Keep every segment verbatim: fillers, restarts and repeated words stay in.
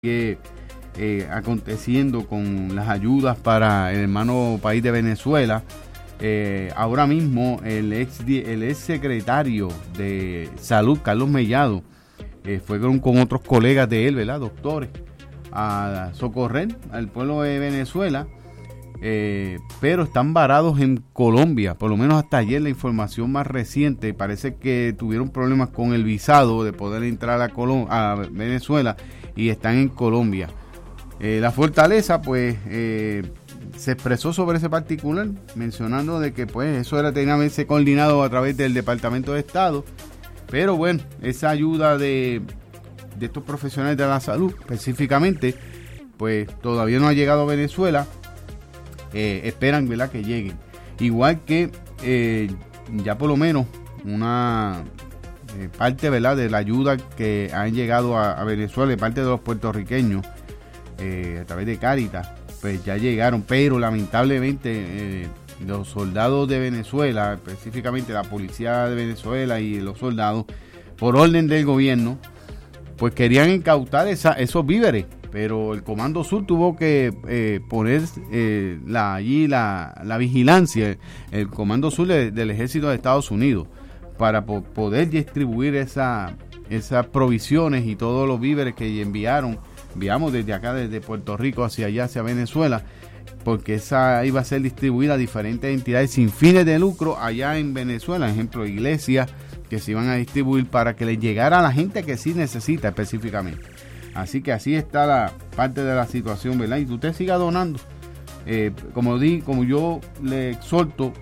que eh, aconteciendo con las ayudas para el hermano país de Venezuela. Eh, ahora mismo el ex, el ex secretario de Salud, Carlos Mellado, eh, fue con, con otros colegas de él, ¿verdad? Doctores, a socorrer al pueblo de Venezuela, eh, pero están varados en Colombia. Por lo menos hasta ayer la información más reciente, parece que tuvieron problemas con el visado de poder entrar a, Colom- a Venezuela y están en Colombia. Eh, la fortaleza pues eh, se expresó sobre ese particular, mencionando de que pues eso era tenía que verse coordinado a través del Departamento de Estado, pero bueno, esa ayuda de, de estos profesionales de la salud específicamente pues todavía no ha llegado a Venezuela. Eh, esperan, ¿verdad?, que lleguen. Igual que eh, ya por lo menos una eh, parte, ¿verdad?, de la ayuda que han llegado a, a Venezuela de parte de los puertorriqueños eh, a través de Cáritas, pues ya llegaron, pero lamentablemente eh, los soldados de Venezuela, específicamente la policía de Venezuela y los soldados, por orden del gobierno, pues querían incautar esa, esos víveres. Pero el Comando Sur tuvo que eh, poner eh, la, allí la, la vigilancia, el Comando Sur de, del Ejército de Estados Unidos, para po- poder distribuir esa, esas provisiones y todos los víveres que enviaron, enviamos desde acá, desde Puerto Rico hacia allá, hacia Venezuela, porque esa iba a ser distribuida a diferentes entidades sin fines de lucro allá en Venezuela, ejemplo, iglesias que se iban a distribuir para que les llegara a la gente que sí necesita específicamente. Así que así está la parte de la situación, ¿verdad? Y usted siga donando. Eh, como di, como yo le exhorto,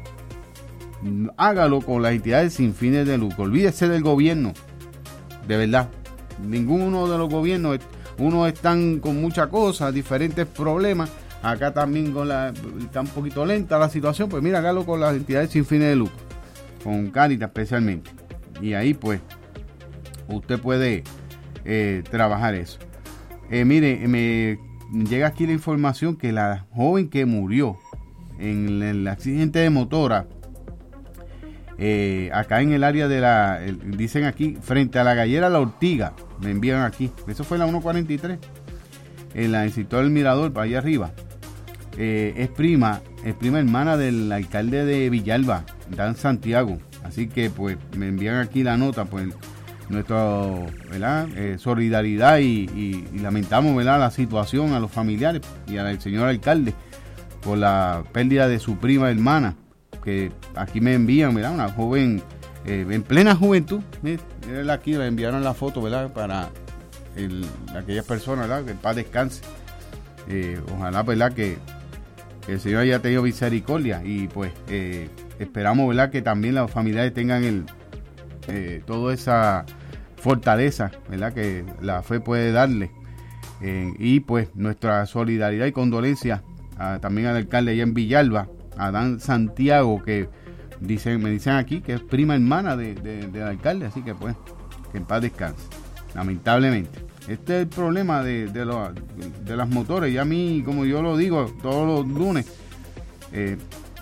hágalo con las entidades sin fines de lucro. Olvídese del gobierno, de verdad. Ninguno de los gobiernos, unos están con muchas cosas, diferentes problemas. Acá también con la, está un poquito lenta la situación. Pues mira, hágalo con las entidades sin fines de lucro, con Cáritas especialmente. Y ahí pues usted puede Eh, trabajar eso. Eh, mire, me llega aquí la información que la joven que murió en el accidente de motora eh, acá en el área de la, el, dicen aquí, frente a la gallera La Ortiga, me envían aquí, eso fue en la ciento cuarenta y tres, en la, el sector del Mirador, para allá arriba, eh, es prima, es prima hermana del alcalde de Villalba, Dan Santiago, así que pues me envían aquí la nota, pues nuestra, ¿verdad?, eh, solidaridad y, y, y lamentamos, ¿verdad?, la situación a los familiares y al señor alcalde por la pérdida de su prima hermana, que aquí me envían, ¿verdad?, una joven eh, en plena juventud. ¿eh? Aquí le enviaron la foto, ¿verdad?, para el, aquellas personas, ¿verdad?, que el paz descanse. Eh, ojalá, ¿verdad?, que, que el Señor haya tenido misericordia y pues eh, esperamos, ¿verdad?, que también los familiares tengan el eh, toda esa fortaleza, ¿verdad?, que la fe puede darle, eh, y pues nuestra solidaridad y condolencia a, también al alcalde allá en Villalba, a Dan Santiago, que dicen, me dicen aquí que es prima hermana de, de, del alcalde, así que pues que en paz descanse, lamentablemente. Este es el problema de, de, lo, de las motores, y a mí, como yo lo digo todos los lunes, eh,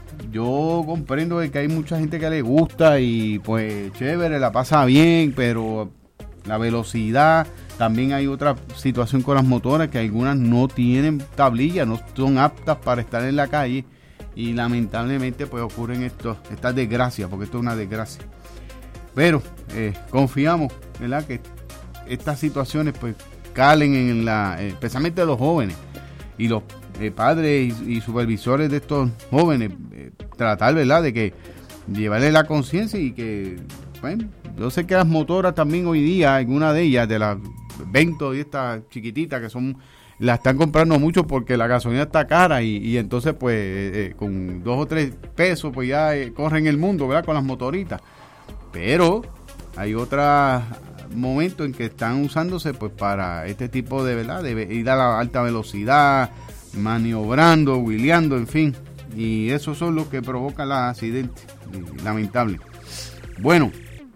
yo comprendo de que hay mucha gente que le gusta y pues chévere, la pasa bien, pero la velocidad, también hay otra situación con las motoras, que algunas no tienen tablilla, no son aptas para estar en la calle, y lamentablemente pues ocurren estos, estas desgracias, porque esto es una desgracia. Pero eh, confiamos, ¿verdad?, que estas situaciones pues calen en la, eh, especialmente los jóvenes y los eh, padres y, y supervisores de estos jóvenes, eh, tratar, ¿verdad?, de que llevarle la conciencia y que, bueno, yo sé que las motoras también hoy día, algunas de ellas, de las Vento y estas chiquititas que son, las están comprando mucho porque la gasolina está cara y, y entonces pues eh, con dos o tres pesos pues ya eh, corren el mundo, ¿verdad?, con las motoritas. Pero hay otros momentos en que están usándose pues para este tipo de, ¿verdad?, de ir a la alta velocidad, maniobrando, wheeleando, en fin, y eso son lo que provoca los accidentes, lamentable. Bueno,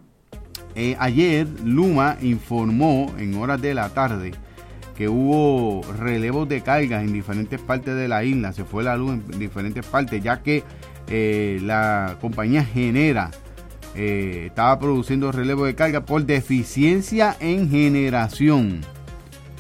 eh, ayer Luma informó en horas de la tarde que hubo relevos de cargas en diferentes partes de la isla, se fue la luz en diferentes partes, ya que eh, la compañía Genera eh, estaba produciendo relevos de carga por deficiencia en generación.